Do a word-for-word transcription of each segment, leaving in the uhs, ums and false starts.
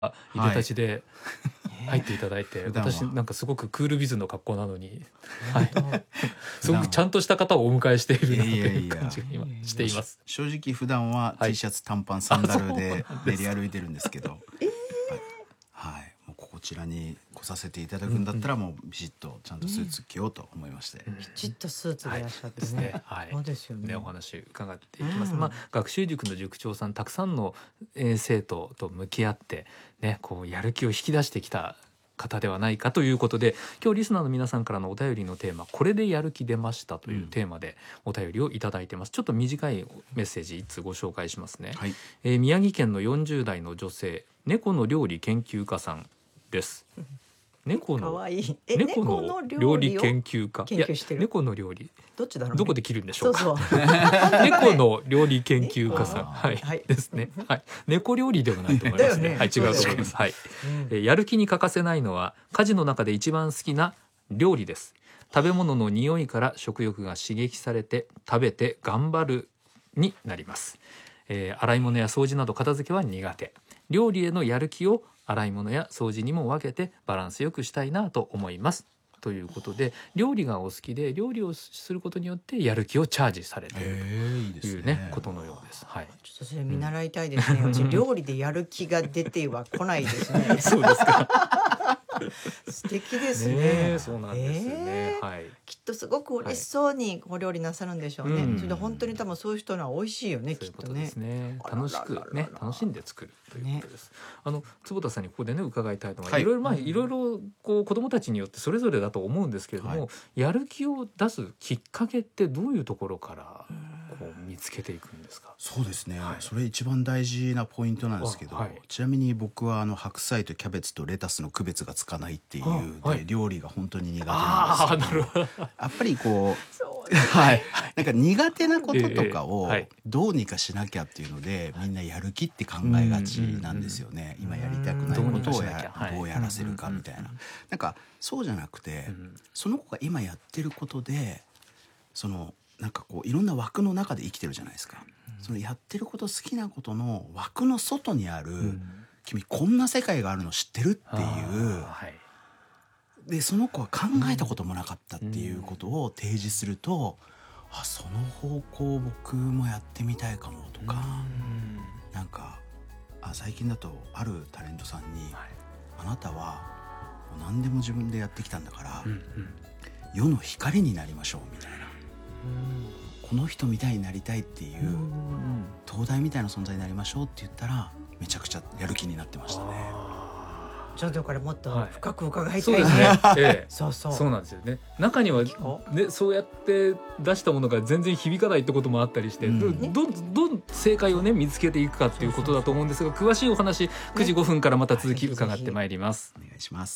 いでたちで入っていただいて、私なんかすごくクールビズの格好なのに、はい、すごくちゃんとした方をお迎えしているなという感じが今しています。 正直普段は T シャツ短パンサンダルで練り歩いてるんですけど、はい、もうこちらに来させていただくんだったらもうビシッとちゃんとスーツ着ようと思いまして、 きちっとスーツでいらっしゃってね。 そうですよね。お話伺っていきます。まあ学習塾の塾長さんたくさんの生徒と向き合ってね、こうやる気を引き出してきた方ではないかということで、今日リスナーの皆さんからのお便りのテーマ、これでやる気出ましたというテーマでお便りをいただいてます。ちょっと短いメッセージいつご紹介しますね。はい、えー、宮城県のよんじゅう代の女性、猫の料理研究家さんです。猫の可愛いえ猫の料理研究家、 研究してる。 猫の料理どっちだろう、ね、 どこで切るんでしょうか。 そうそう猫の料理研究家さん、はい、はい、ですね。はい、猫料理ではないと思いますね。ね、はい、違うと思います。はい、うん、やる気に欠かせないのは家事の中で一番好きな料理です。食べ物の匂いから食欲が刺激されて食べて頑張るになります。えー、洗い物や掃除など片付けは苦手。料理へのやる気を洗い物や掃除にも分けてバランスよくしたいなと思いますということで、料理がお好きで料理をすることによってやる気をチャージされているというね、ことのようです。はい、 ちょっとそれ見習いたいですね。うち料理でやる気が出ては来ないですね。 そうですか。 素敵ですね。 ね、そうなんですよね。はい。 きっとすごく嬉しそうにお料理なさるんでしょうね。それで本当に多分そういう人のは美味しいよね、きっとね。 楽しくね、楽しんで作るということです。あの坪田さんにここでね伺いたいのは、いろいろまあいろいろこう子どもたちによってそれぞれだと思うんですけれども、やる気を出すきっかけってどういうところからこう見つけていくんですか。 そうですね、はい、それ一番大事なポイントなんですけど、はい、ちなみに僕はあの白菜とキャベツとレタスの区別がつかないっていうで、はい、料理が本当に苦手なんですけど、やっぱりこうはい、なんか苦手なこととかをどうにかしなきゃっていうので、みんなやる気って考えがちなんですよね。今やりたくないことをやどうやらせるかみたいな、なんかそうじゃなくて、その子が今やってることでそのなんかこういろんな枠の中で生きてるじゃないですか。そのやってること好きなことの枠の外にある、うん、君こんな世界があるの知ってるっていう、はい、でその子は考えたこともなかったっていうことを提示すると、うん、あその方向僕もやってみたいかもとか、うん、なんかあ最近だとあるタレントさんに、はい、あなたは何でも自分でやってきたんだから、うんうん、世の光になりましょうみたいな、うんこの人みたいになりたいっていう、うん、東大みたいな存在になりましょうって言ったらめちゃくちゃやる気になってましたね。 ちょっとこれもっと深く伺いたいね。 そうそうそうなんですよね。中にはねそうやって出したものが全然響かないってこともあったりして、うん、どんどん正解をね見つけていくかっていうことだと思うんですが、詳しいお話くじごふんからまた続き伺ってまいります。 お願いします。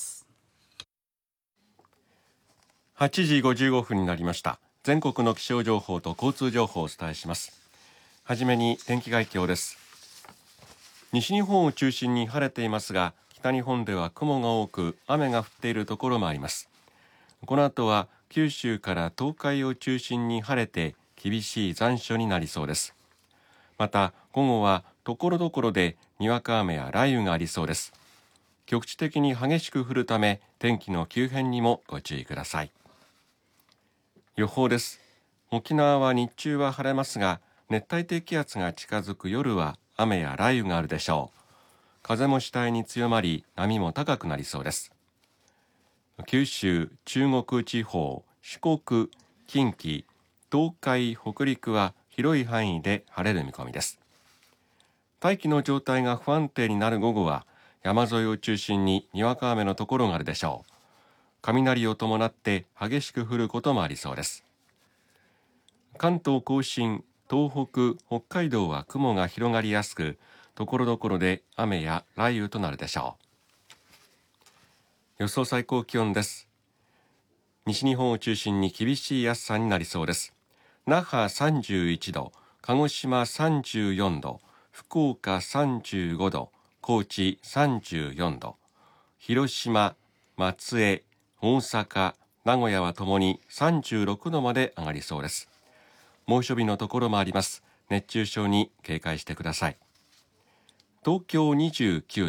はちじごじゅうごふんになりました。全国の気象情報と交通情報をお伝えします。はじめに天気概況です。西日本を中心に晴れていますが、北日本では雲が多く雨が降っているところもあります。この後は九州から東海を中心に晴れて厳しい残暑になりそうです。また午後はところどころでにわか雨や雷雨がありそうです。局地的に激しく降るため天気の急変にもご注意ください。予報です。沖縄は日中は晴れますが、熱帯低気圧が近づく夜は雨や雷雨があるでしょう。風も次第に強まり、波も高くなりそうです。九州、中国地方、四国、近畿、東海、北陸は広い範囲で晴れる見込みです。大気の状態が不安定になる午後は、山沿いを中心ににわか雨のところがあるでしょう。雷を伴って激しく降ることもありそうです。関東甲信、東北、北海道は雲が広がりやすく、ところどころで雨や雷雨となるでしょう。予想最高気温です。西日本を中心に厳しい暑さになりそうです。那覇さんじゅういちど、鹿児島さんじゅうよんど、福岡さんじゅうごど、高知さんじゅうよんど、広島、松江、大阪、名古屋はともにさんじゅうろくどまで上がりそうです。猛暑日のところもあります。熱中症に警戒してください。東京にじゅうきゅうど、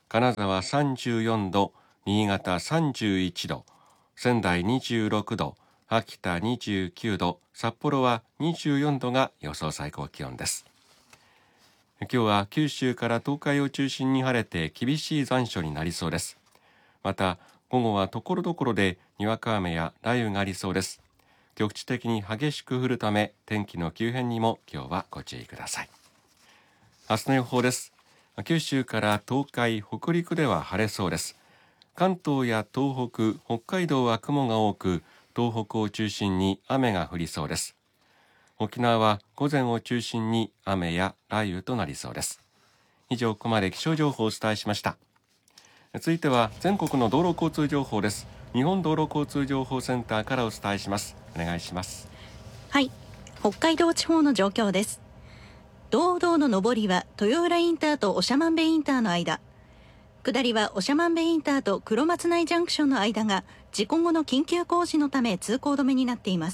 金沢さんじゅうよんど、新潟さんじゅういちど、仙台にじゅうろくど、秋田にじゅうきゅうど、札幌はにじゅうよんどが予想最高気温です。今日は九州から東海を中心に晴れて厳しい残暑になりそうです。また午後はところどころでにわか雨や雷雨がありそうです。局地的に激しく降るため天気の急変にも今日はご注意ください。明日の予報です。九州から東海、北陸では晴れそうです。関東や東北、北海道は雲が多く、東北を中心に雨が降りそうです。沖縄は午前を中心に雨や雷雨となりそうです。以上、ここまで気象情報をお伝えしました。続いては全国の道路交通情報です。日本道路交通情報センターからお伝えします。お願いします。 はい、北海道地方の状況です。道道の上りは豊浦インターと長万部インターの間、下りは長万部インターと黒松内ジャンクションの間が事故後の緊急工事のため通行止めになっています。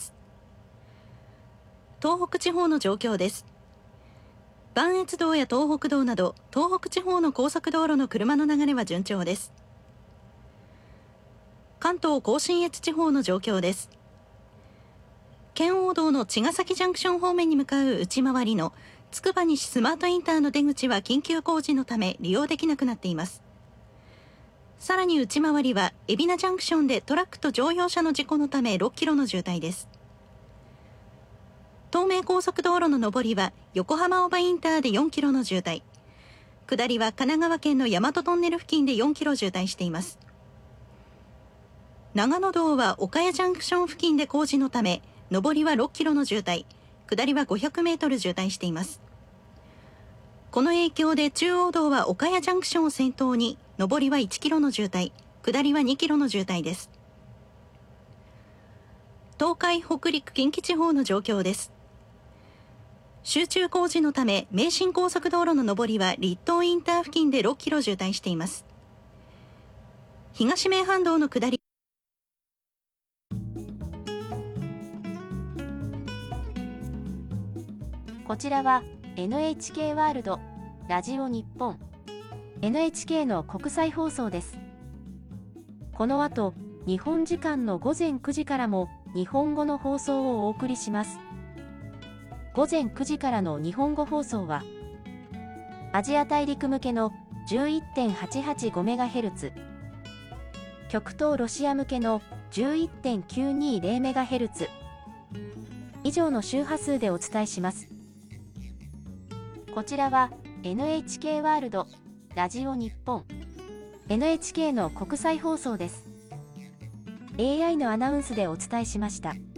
東北地方の状況です。磐越道や東北道など東北地方の高速道路の車の流れは順調です。関東甲信越地方の状況です。圏央道の茅ヶ崎ジャンクション方面に向かう内回りのつくば西スマートインターの出口は緊急工事のため利用できなくなっています。さらに内回りは海老名ジャンクションでトラックと乗用車の事故のためろっキロの渋滞です。東名高速道路の上りは横浜小場インターでよんキロの渋滞、下りは神奈川県の大和トンネル付近でよんキロ渋滞しています。長野道は岡谷ジャンクション付近で工事のため上りはろっキロの渋滞、下りはごひゃくメートル渋滞しています。この影響で中央道は岡谷ジャンクションを先頭に上りはいちキロの渋滞、下りはにキロの渋滞です。東海北陸近畿地方の状況です。集中工事のため名神高速道路の上りは立東インター付近でろっキロ渋滞しています。東名阪道の下りこちらは エヌエイチケー ワールドラジオ日本 エヌエイチケー の国際放送です。この後日本時間のごぜんくじからも日本語の放送をお送りします。ごぜんくじからの日本語放送はアジア大陸向けの じゅういってんはちはちごメガヘルツ、極東ロシア向けの じゅういってんきゅうにゼロメガヘルツ 以上の周波数でお伝えします。こちらは エヌエイチケー ワールドラジオ日本 エヌエイチケー の国際放送です。エーアイ のアナウンスでお伝えしました。